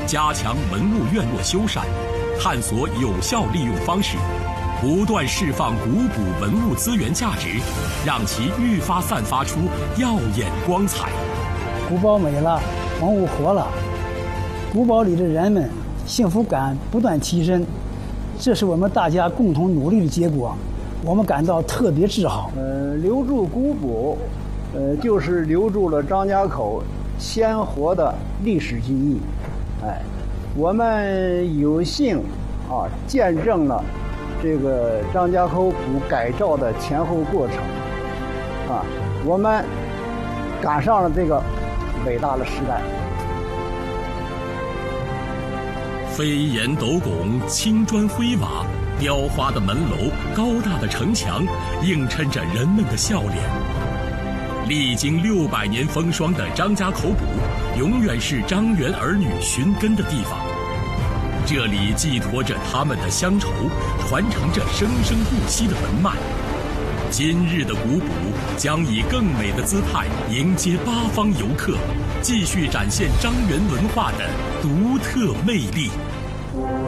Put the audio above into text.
加强文物院落修缮，探索有效利用方式，不断释放古堡文物资源价值，让其愈发散发出耀眼光彩。 古堡美了，文物活了，古堡里的人们幸福感不断提升，这是我们大家共同努力的结果，我们感到特别自豪。 留住古堡，就是留住了张家口鲜活的历史记忆。我们有幸见证了这个张家口堡改造的前后过程，我们赶上了这个伟大的时代。 飞檐斗拱、青砖灰瓦、雕花的门楼、高大的城墙，映衬着人们的笑脸。历经600年风霜的张家口堡，永远是张元儿女寻根的地方。这里寄托着他们的乡愁，传承着生生不息的文脉。今日的古堡将以更美的姿态迎接8方游客，继续展现张元文化的独特魅力。